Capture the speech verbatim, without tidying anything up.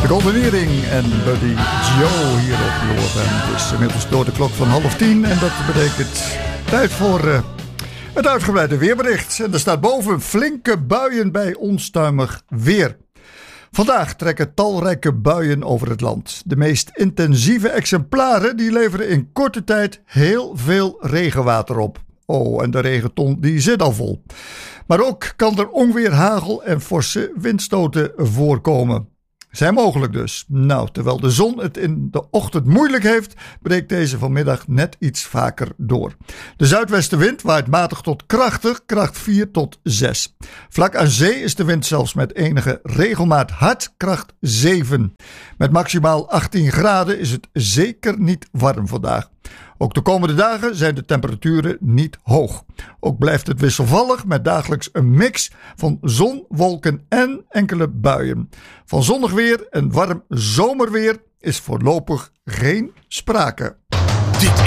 Golden Earring en Buddy Joe hier op Blue F M. Het is inmiddels door de klok van half tien en dat betekent tijd voor uh, het uitgebreide weerbericht. En er staat boven flinke buien bij onstuimig weer. Vandaag trekken talrijke buien over het land. De meest intensieve exemplaren die leveren in korte tijd heel veel regenwater op. Oh, en de regenton die zit al vol. Maar ook kan er onweer, hagel en forse windstoten voorkomen. Zijn mogelijk dus. Nou, terwijl de zon het in de ochtend moeilijk heeft, breekt deze vanmiddag net iets vaker door. De zuidwestenwind waait matig tot krachtig, kracht vier tot zes. Vlak aan zee is de wind zelfs met enige regelmaat hard, kracht zeven. Met maximaal achttien graden is het zeker niet warm vandaag. Ook de komende dagen zijn de temperaturen niet hoog. Ook blijft het wisselvallig met dagelijks een mix van zon, wolken en enkele buien. Van zonnig weer en warm zomerweer is voorlopig geen sprake.